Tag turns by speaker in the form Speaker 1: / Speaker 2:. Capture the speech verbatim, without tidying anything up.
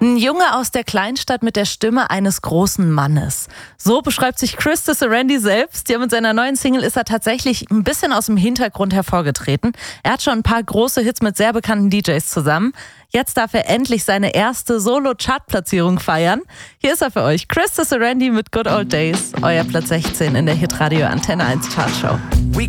Speaker 1: Ein Junge aus der Kleinstadt mit der Stimme eines großen Mannes. So beschreibt sich Chris Tisserandi selbst. Ja, mit seiner neuen Single ist er tatsächlich ein bisschen aus dem Hintergrund hervorgetreten. Er hat schon ein paar große Hits mit sehr bekannten D Js zusammen. Jetzt darf er endlich seine erste Solo-Chart-Platzierung feiern. Hier ist er für euch, Chris Tisserandi mit Good Old Days, euer Platz sechzehn in der Hitradio Antenne eins Chartshow.
Speaker 2: We